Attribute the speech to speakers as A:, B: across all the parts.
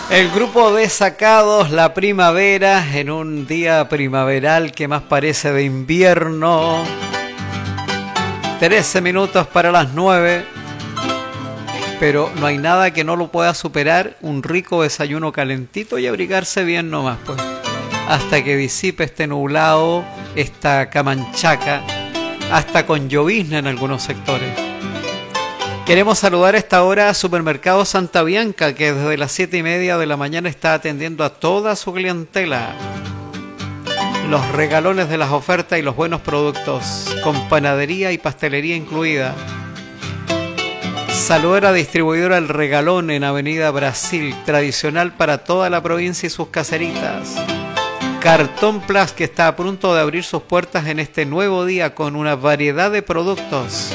A: El grupo Desacados, La Primavera, en un día primaveral que más parece de invierno. 13 minutos para las 9. Pero no hay nada que no lo pueda superar, un rico desayuno calentito y abrigarse bien nomás, pues. Hasta que disipe este nublado, esta camanchaca, hasta con llovizna en algunos sectores. Queremos saludar a esta hora a Supermercado Santa Bianca, que desde las 7:30 de la mañana está atendiendo a toda su clientela. Los regalones de las ofertas y los buenos productos, con panadería y pastelería incluida. Saludar a distribuidora El Regalón en Avenida Brasil, tradicional para toda la provincia y sus caseritas. Cartón Plus, que está a punto de abrir sus puertas en este nuevo día con una variedad de productos.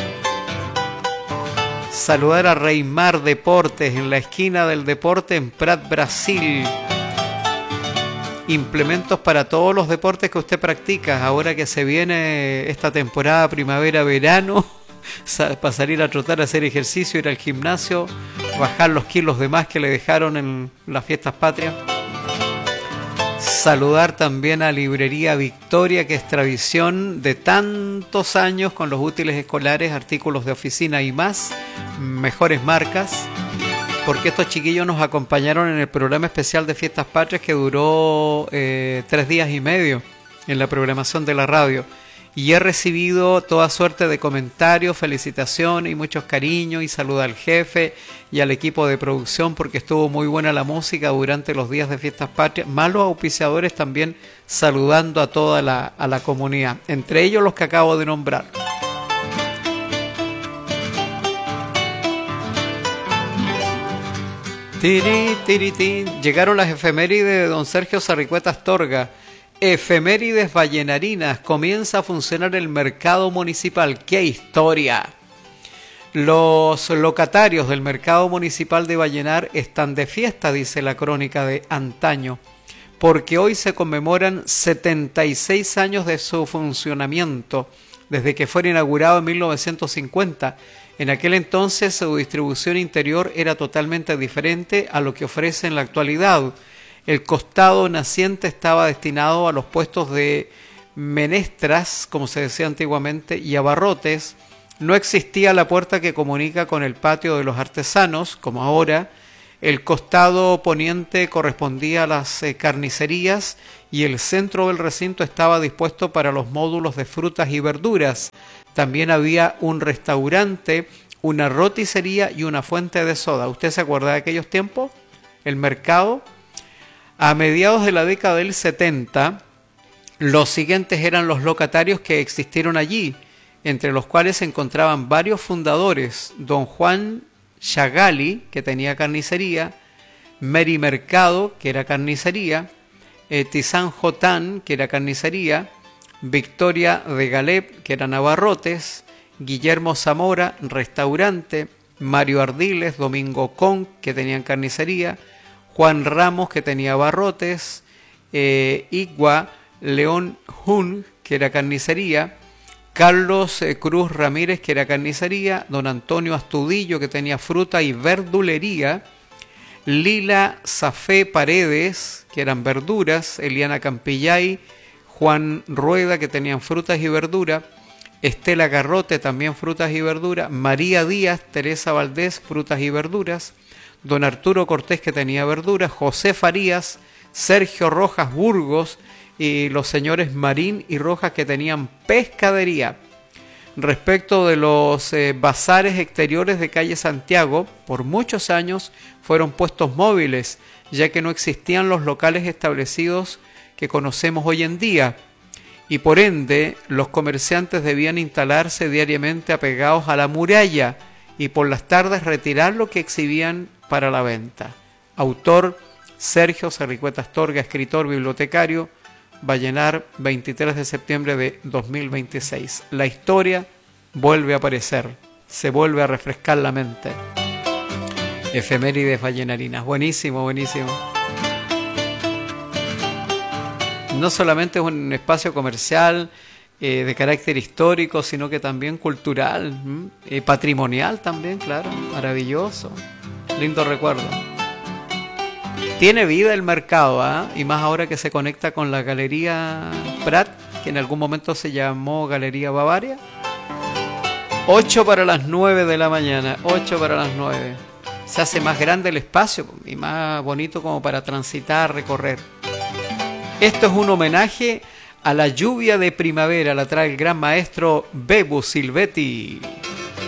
A: Saludar a Reymar Deportes en la esquina del deporte en Prat, Brasil. Implementos para todos los deportes que usted practica, ahora que se viene esta temporada primavera-verano, para salir a trotar, a hacer ejercicio, ir al gimnasio, bajar los kilos de más que le dejaron en las fiestas patrias. Saludar también a Librería Victoria, que es tradición de tantos años con los útiles escolares, artículos de oficina y más, mejores marcas, porque estos chiquillos nos acompañaron en el programa especial de Fiestas Patrias que duró 3 días y medio en la programación de la radio. Y he recibido toda suerte de comentarios, felicitaciones y muchos cariños, y saluda al jefe y al equipo de producción porque estuvo muy buena la música durante los días de Fiestas Patrias. Más los auspiciadores también saludando a toda la comunidad, entre ellos los que acabo de nombrar. Llegaron las efemérides de don Sergio Sarricueta Astorga. Efemérides vallenarinas, comienza a funcionar el mercado municipal. ¡Qué historia! Los locatarios del mercado municipal de Vallenar están de fiesta, dice la crónica de antaño, porque hoy se conmemoran 76 años de su funcionamiento, desde que fue inaugurado en 1950. En aquel entonces su distribución interior era totalmente diferente a lo que ofrece en la actualidad. El costado naciente estaba destinado a los puestos de menestras, como se decía antiguamente, y abarrotes. No existía la puerta que comunica con el patio de los artesanos, como ahora. El costado poniente correspondía a las carnicerías y el centro del recinto estaba dispuesto para los módulos de frutas y verduras. También había un restaurante, una roticería y una fuente de soda. ¿Usted se acuerda de aquellos tiempos? El mercado. A mediados de la década del 70, los siguientes eran los locatarios que existieron allí, entre los cuales se encontraban varios fundadores: don Juan Chagali, que tenía carnicería; Mary Mercado, que era carnicería; Tizán Jotán, que era carnicería; Victoria de Galep, que eran abarrotes; Guillermo Zamora, restaurante; Mario Ardiles, Domingo Con, que tenían carnicería; Juan Ramos, que tenía abarrotes; Igua León Jun, que era carnicería; Carlos Cruz Ramírez, que era carnicería; don Antonio Astudillo, que tenía fruta y verdulería; Lila Zafé Paredes, que eran verduras; Eliana Campillay, Juan Rueda, que tenían frutas y verduras; Estela Garrote, también frutas y verduras; María Díaz, Teresa Valdés, frutas y verduras; don Arturo Cortés, que tenía verduras; José Farías, Sergio Rojas Burgos y los señores Marín y Rojas, que tenían pescadería. Respecto de los bazares exteriores de calle Santiago, por muchos años fueron puestos móviles, ya que no existían los locales establecidos que conocemos hoy en día, y por ende los comerciantes debían instalarse diariamente apegados a la muralla y por las tardes retirar lo que exhibían para la venta. Autor Sergio Sarricueta Astorga, escritor, bibliotecario, Vallenar, 23 de septiembre de 2026. La historia vuelve a aparecer, se vuelve a refrescar la mente. Efemérides vallenarinas, buenísimo, buenísimo. No solamente es un espacio comercial de carácter histórico, sino que también cultural, patrimonial también, claro, maravilloso, lindo recuerdo. Tiene vida el mercado, ¿eh? Y más ahora que se conecta con la Galería Prat, que en algún momento se llamó Galería Bavaria. 8 para las 9 de la mañana, 8 para las 9. Se hace más grande el espacio y más bonito como para transitar, recorrer. Esto es un homenaje a la lluvia de primavera, la trae el gran maestro Bebu Silvetti.